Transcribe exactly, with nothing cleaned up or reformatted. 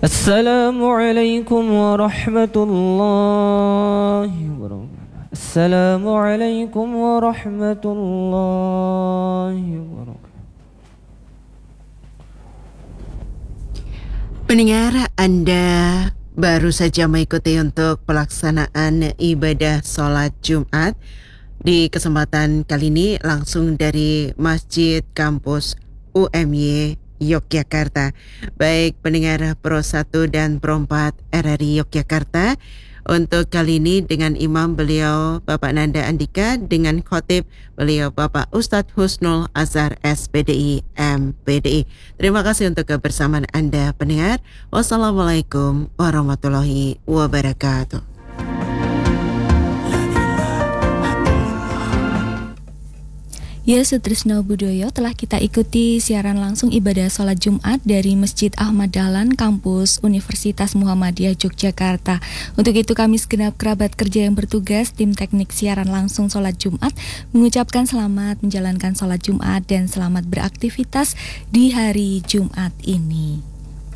Assalamualaikum warahmatullahi wabarakatuh. Assalamualaikum warahmatullahi wabarakatuh. Pendengar, Anda baru saja mengikuti untuk pelaksanaan ibadah sholat Jumat di kesempatan kali ini langsung dari Masjid Kampus U M Y Yogyakarta. Baik pendengar Pro satu dan Pro empat R R I Yogyakarta, untuk kali ini dengan imam beliau Bapak Nanda Andika, dengan khotib beliau Bapak Ustadz Husnul Azhar S P D I M P D I. Terima kasih untuk kebersamaan Anda pendengar. Wassalamualaikum warahmatullahi wabarakatuh. Ya, Sutrisno Budoyo, telah kita ikuti siaran langsung ibadah sholat Jumat dari Masjid Ahmad Dahlan, Kampus Universitas Muhammadiyah Yogyakarta. Untuk itu kami segenap kerabat kerja yang bertugas, tim teknik siaran langsung sholat Jumat, mengucapkan selamat menjalankan sholat Jumat dan selamat beraktivitas di hari Jumat ini.